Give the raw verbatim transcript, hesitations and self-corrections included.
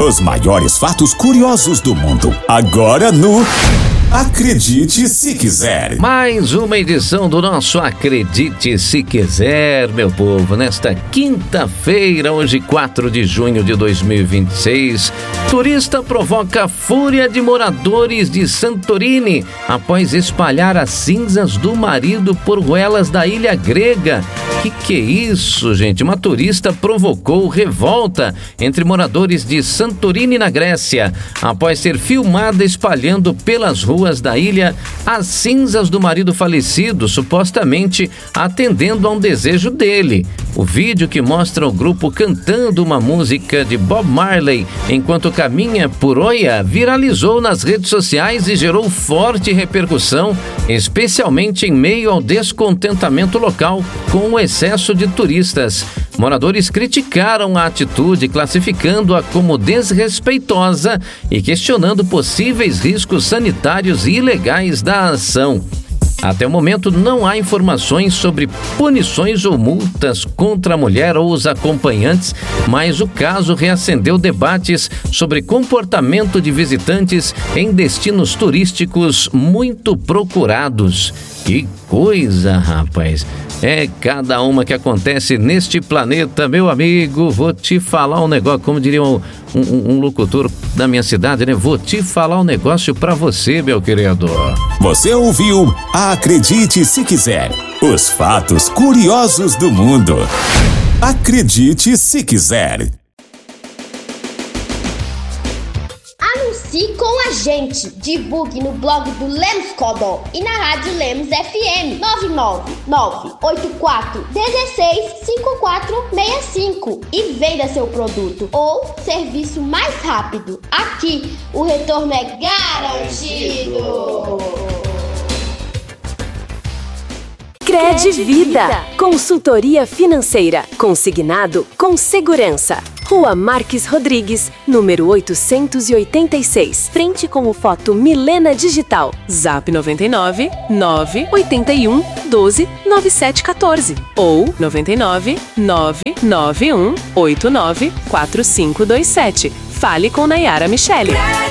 Os maiores fatos curiosos do mundo. Agora no Acredite Se Quiser. Mais uma edição do nosso Acredite Se Quiser, meu povo. Nesta quinta-feira, hoje quatro de junho de dois mil e vinte e seis, turista provoca fúria de moradores de Santorini após espalhar as cinzas do marido por ruelas da ilha grega. Que que é isso, gente? Uma turista provocou revolta entre moradores de Santorini, na Grécia, após ser filmada espalhando pelas ruas da ilha as cinzas do marido falecido, supostamente atendendo a um desejo dele. O vídeo, que mostra o grupo cantando uma música de Bob Marley enquanto caminha por Oia, viralizou nas redes sociais e gerou forte repercussão, especialmente em meio ao descontentamento local com o excesso de turistas. Moradores criticaram a atitude, classificando-a como desrespeitosa e questionando possíveis riscos sanitários e ilegais da ação. Até o momento, não há informações sobre punições ou multas contra a mulher ou os acompanhantes, mas o caso reacendeu debates sobre comportamento de visitantes em destinos turísticos muito procurados. Que coisa, rapaz! É cada uma que acontece neste planeta, meu amigo. Vou te falar um negócio, como diria um, um, um locutor da minha cidade, né? Vou te falar um negócio pra você, meu querido. Você ouviu Acredite Se Quiser. Os fatos curiosos do mundo. Acredite Se Quiser. Anuncie com a gente. Divulgue no blog do Lemos Codó e na rádio Lemos F M nove nove nove oito quatro um seis cinco quatro seis cinco e venda seu produto ou serviço mais rápido. Aqui o retorno é garantido. Credivida, consultoria financeira, consignado com segurança. Rua Marques Rodrigues, número oitocentos e oitenta e seis, frente com o Foto Milena Digital. Zap noventa e nove nove oitenta e um doze noventa e sete quatorze ou noventa e nove nove nove um oito nove quatro cinco dois sete. Fale com Nayara Michele.